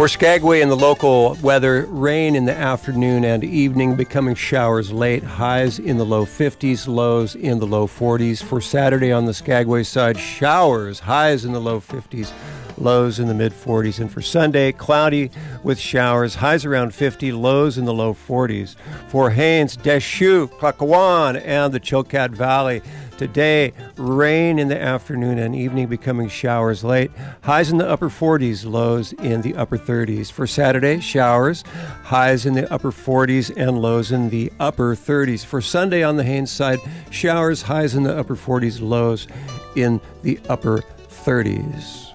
For Skagway and the local weather, rain in the afternoon and evening, becoming showers late, highs in the low 50s, lows in the low 40s. For Saturday on the Skagway side, showers, highs in the low 50s, lows in the mid 40s. And for Sunday, cloudy with showers, highs around 50, lows in the low 40s. For Haines, Deschutes, Klakwan, and the Chilkat Valley, today, rain in the afternoon and evening, becoming showers late. Highs in the upper 40s, lows in the upper 30s. For Saturday, showers, highs in the upper 40s and lows in the upper 30s. For Sunday on the Haines side, showers, highs in the upper 40s, lows in the upper 30s.